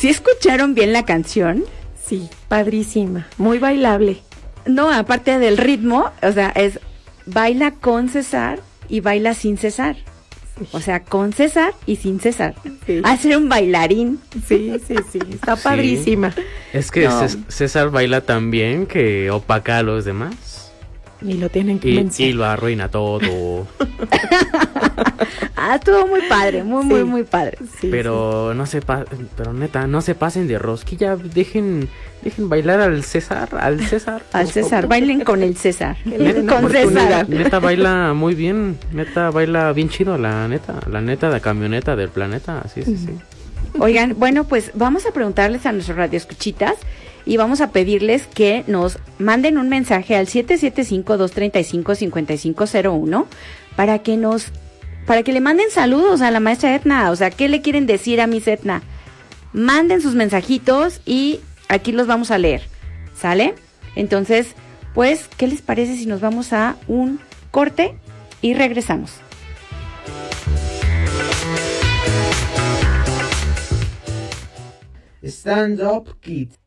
¿Sí escucharon bien la canción? Sí, padrísima, muy bailable. No, aparte del ritmo, o sea, es baila con cesar y baila sin cesar. Sí. O sea, con cesar y sin cesar. Sí. Hacer un bailarín. Sí, está padrísima. Es que César baila tan bien que opaca a los demás. Y lo tienen que vencer. Y lo arruina todo. Estuvo muy padre, muy padre. Sí, pero pero neta, no se pasen de rosquilla, dejen bailar al César. Bailen con el César. Con César. Neta baila muy bien, baila bien chido, la neta de camioneta del planeta, sí. Oigan, bueno, pues vamos a preguntarles a nuestros radioescuchitas y vamos a pedirles que nos manden un mensaje al 775-235-5501 para que le manden saludos a la maestra Edna. O sea, ¿qué le quieren decir a Miss Edna? Manden sus mensajitos y aquí los vamos a leer, ¿sale? Entonces, pues, ¿qué les parece si nos vamos a un corte y regresamos? Stand Up Kids.